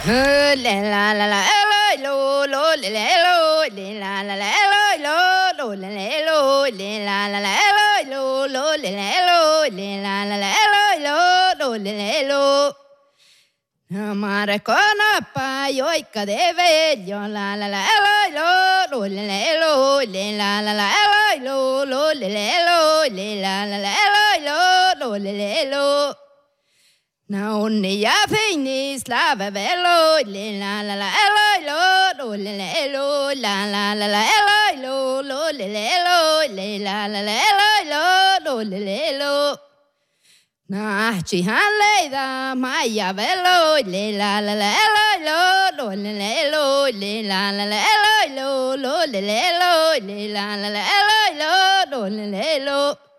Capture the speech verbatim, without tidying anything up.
La la la la lo lo le le lo le la la la lo lo le le lo le la la la lo lo le le lo le la la la lo lo le le lo Amare con pa yo y que debe yo la la la lo lo le le lo le la la la lo lo le le lo le la la la lo lo le le lo Na onni ya fini slava velo le la la la lo lo le le lo la la la la lo lo le le lo le la la la lo lo le le lo Na chi han le da maya velo le la la la lo lo le le lo le la la la lo lo le le lo le la la la lo lo le le lo